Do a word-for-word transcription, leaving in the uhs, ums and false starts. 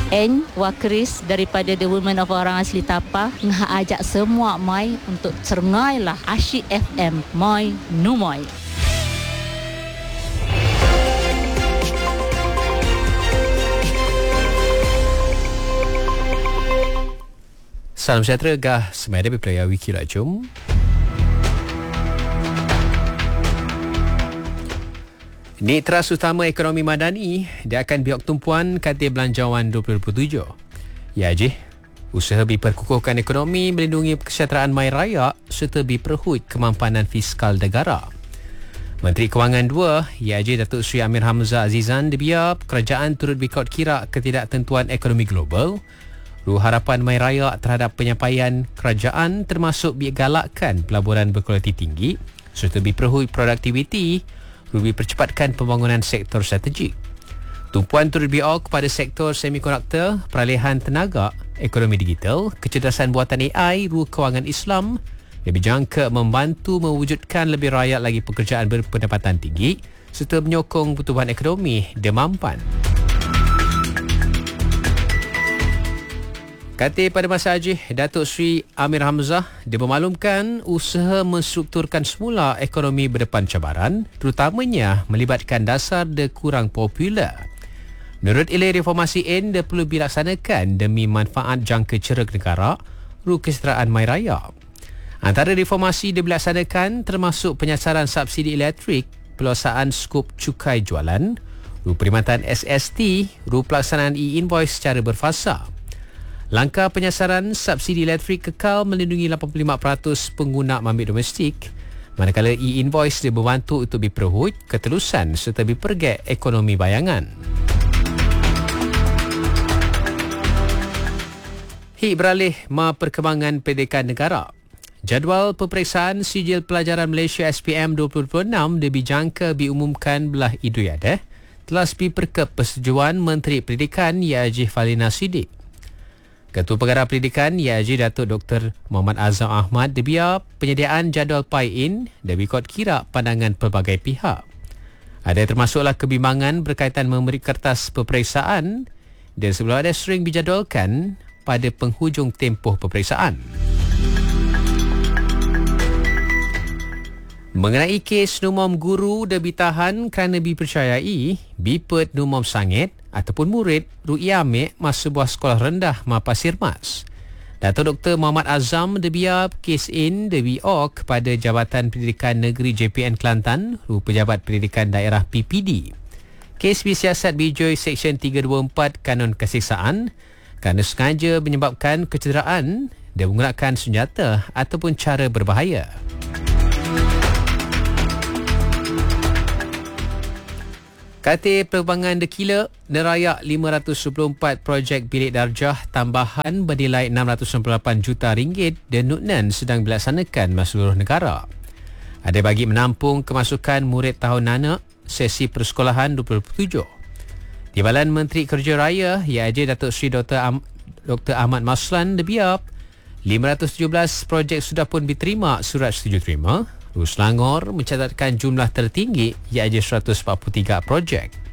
N Wakris daripada The Women of Orang Asli Tapa ngah ajak semua mai untuk cerngailah Asyik F M Moi Numoy. Salam sejahtera gah semai dari Pelaya Wiki Rajum. Ini teras utama ekonomi madani dia akan biok tumpuan Katil Belanjawan dua ribu dua puluh tujuh. Ya je, usaha diperkukuhkan ekonomi melindungi kesejahteraan mai rakyat serta diperhut kemampanan fiskal negara. Menteri Kewangan dua, Ya je Datuk Seri Amir Hamzah Azizan dibiar kerajaan turut bikot kira ketidaktentuan ekonomi global. Ruh harapan mai raya terhadap penyampaian kerajaan termasuk digalakkan pelaburan berkualiti tinggi serta diperhui produktiviti, ruh dipercepatkan pembangunan sektor strategik. Tumpuan turut biok kepada sektor semikonduktor, peralihan tenaga, ekonomi digital, kecerdasan buatan A I, ruh kewangan Islam yang dijangka membantu mewujudkan lebih rakyat lagi pekerjaan berpendapatan tinggi serta menyokong pertumbuhan ekonomi demampan. Kata pada masa Haji, Datuk Seri Amir Hamzah dia memaklumkan usaha menstrukturkan semula ekonomi berdepan cabaran, terutamanya melibatkan dasar dia kurang popular. Menurut Ilai Reformasi N, dia perlu dilaksanakan demi manfaat jangka ceruk negara, ruh kesejahteraan mai raya. Antara reformasi dia dilaksanakan termasuk penyasaran subsidi elektrik, pelaksanaan skop cukai jualan, ruh perkhidmatan S S T, ruh pelaksanaan e-invoice secara berfasa. Langkah penyasaran subsidi elektrik kekal melindungi lapan puluh lima peratus pengguna mambik domestik, manakala e-invoice dia membantu untuk diperhut ketelusan serta diperget ekonomi bayangan. Hik beralih ma perkembangan pendidikan negara. Jadual peperiksaan sijil pelajaran Malaysia S P M dua ribu dua puluh enam dijangka diumumkan belah Idul Adha telah diperkep persetujuan Menteri Pendidikan Ya Haji Falina Siddiq. Ketua Pengarah Pendidikan Ya Haji Datuk Doktor Muhammad Azam Ahmad dibiar penyediaan jadual P I in dan bikot kira pandangan pelbagai pihak. Ada termasuklah kebimbangan berkaitan memberi kertas peperiksaan dan sebelum ada sering dijadualkan pada penghujung tempoh peperiksaan. Mengenai kes numom guru dah ditahan kerana dipercayai bipet numom sangit ataupun murid ru'i amik masa sebuah sekolah rendah Ma Pasir Mas. Datuk Doktor Muhammad Azam dibiar kes in dibiok kepada Jabatan Pendidikan Negeri J P N Kelantan, ru Pejabat Pendidikan Daerah P P D. Kes bersiasat bijoi Seksyen tiga dua empat Kanun Kesiksaan kerana sengaja menyebabkan kecederaan dan menggunakan senjata ataupun cara berbahaya. Kata Perkembangan Dekila, nerayak lima ratus dua puluh empat projek bilik darjah tambahan bernilai enam ratus sembilan puluh lapan juta ringgit dan nutnan sedang dilaksanakan di seluruh negara. Ada bagi menampung kemasukan murid tahun nanak sesi persekolahan dua ribu dua puluh tujuh. Timbalan Menteri Kerja Raya, Ya Haji Datuk Seri Doktor Am- Doktor Ahmad Maslan dibiar lima ratus tujuh belas projek sudah pun diterima surat setuju terima. Selangor mencatatkan jumlah tertinggi iaitu seratus empat puluh tiga projek.